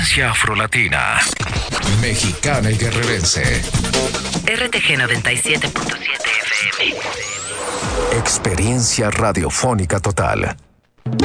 Experiencia afrolatina, mexicana y guerrerense. RTG 97.7 FM. Experiencia radiofónica total.